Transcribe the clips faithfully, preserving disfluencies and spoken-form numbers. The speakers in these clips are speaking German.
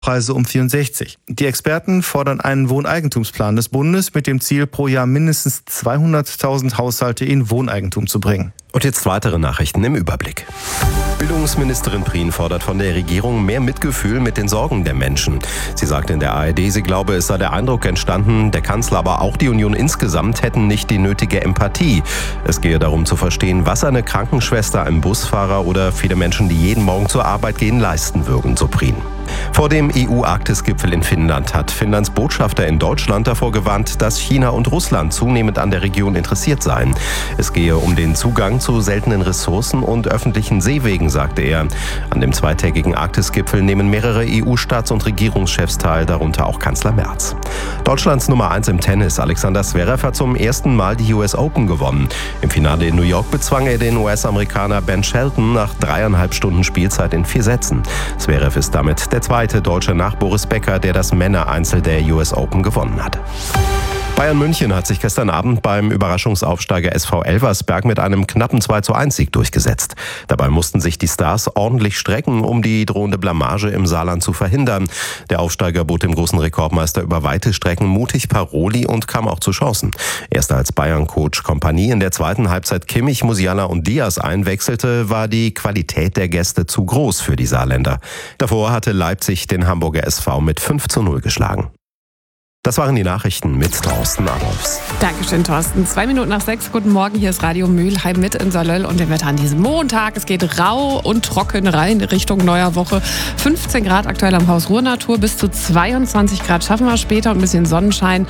Preise um vierundsechzig. Die Experten fordern einen Wohneigentumsplan des Bundes mit dem Ziel, pro Jahr mindestens zweihunderttausend Haushalte in Wohneigentum zu bringen. Und jetzt weitere Nachrichten im Überblick. Bildungsministerin Prien fordert von der Regierung mehr Mitgefühl mit den Sorgen der Menschen. Sie sagt in der A R D, sie glaube, es sei der Eindruck entstanden, der Kanzler, aber auch die Union insgesamt hätten nicht die nötige Empathie. Es gehe darum zu verstehen, was eine Krankenschwester, ein Busfahrer oder viele Menschen, die jeden Morgen zur Arbeit gehen, leisten würden, so Prien. Vor dem E U-Arktis-Gipfel in Finnland hat Finnlands Botschafter in Deutschland davor gewarnt, dass China und Russland zunehmend an der Region interessiert seien. Es gehe um den Zugang zu seltenen Ressourcen und öffentlichen Seewegen, sagte er. An dem zweitägigen Arktis-Gipfel nehmen mehrere E U-Staats- und Regierungschefs teil, darunter auch Kanzler Merz. Deutschlands Nummer eins im Tennis, Alexander Zverev, hat zum ersten Mal die U S Open gewonnen. Im Finale in New York bezwang er den U S-Amerikaner Ben Shelton nach dreieinhalb Stunden Spielzeit in vier Sätzen. Zverev ist damit der zweite Deutsche nach Boris Becker, der das Männereinzel der U S Open gewonnen hat. Bayern München hat sich gestern Abend beim Überraschungsaufsteiger S V Elversberg mit einem knappen zwei zu eins Sieg durchgesetzt. Dabei mussten sich die Stars ordentlich strecken, um die drohende Blamage im Saarland zu verhindern. Der Aufsteiger bot dem großen Rekordmeister über weite Strecken mutig Paroli und kam auch zu Chancen. Erst als Bayern-Coach Kompanie in der zweiten Halbzeit Kimmich, Musiala und Diaz einwechselte, war die Qualität der Gäste zu groß für die Saarländer. Davor hatte Leipzig den Hamburger S V mit fünf zu null geschlagen. Das waren die Nachrichten mit Thorsten Adolfs. Dankeschön, Thorsten. Zwei Minuten nach sechs. Guten Morgen, hier ist Radio Mülheim mit in Sollöll und dem Wetter an diesem Montag. Es geht rau und trocken rein Richtung neuer Woche. fünfzehn Grad aktuell am Haus Ruhrnatur, bis zu zweiundzwanzig Grad schaffen wir später und ein bisschen Sonnenschein.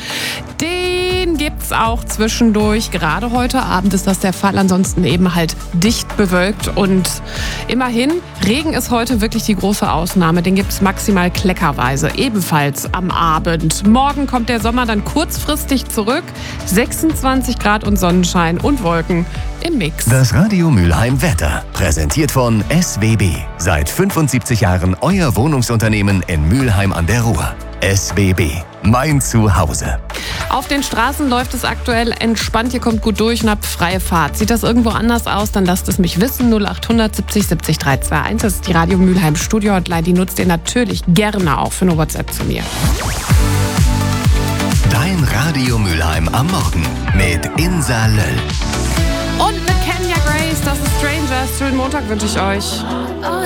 Den gibt's auch zwischendurch. Gerade heute Abend ist das der Fall. Ansonsten eben halt dicht bewölkt und immerhin, Regen ist heute wirklich die große Ausnahme. Den gibt's maximal kleckerweise. Ebenfalls am Abend. Morgen kommt der Sommer dann kurzfristig zurück. sechsundzwanzig Grad und Sonnenschein und Wolken im Mix. Das Radio Mülheim Wetter. Präsentiert von S W B. Seit fünfundsiebzig Jahren euer Wohnungsunternehmen in Mülheim an der Ruhr. S W B. Mein Zuhause. Auf den Straßen läuft es aktuell entspannt. Ihr kommt gut durch und habt freie Fahrt. Sieht das irgendwo anders aus, dann lasst es mich wissen. null achthundert siebzig siebzig dreihunderteinundzwanzig. Das ist die Radio Mülheim Studio Hotline. Die nutzt ihr natürlich gerne auch für eine WhatsApp zu mir. Dein Radio Mülheim am Morgen mit Insa Löll. Und mit Kenya Grace, das ist Strangers. Schönen Montag wünsche ich euch.